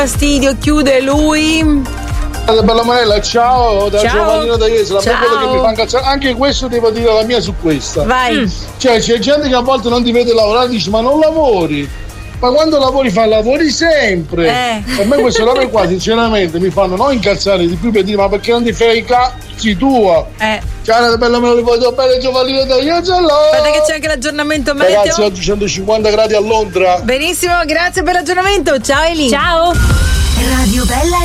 Fastidio, chiude lui. Bella Manella, ciao da Ciao. Giovannino da Jesolo. A me Ciao. quello che mi fa incazzare, anche questo devo dire la mia su questa. Vai. Cioè c'è gente che a volte non ti vede lavorare e dice ma non lavori. Ma quando lavori lavori sempre. A me queste robe qua sinceramente mi fanno non incazzare di più per dire ma perché non ti fai i cazzi tua? Ciao bella me lo voglio bene Giovannino da Jesolo. Guarda che c'è anche l'aggiornamento meteo. Ragazzi oggi 150 gradi a Londra. Benissimo, grazie per l'aggiornamento. Ciao Eli. Ciao. Radio Bella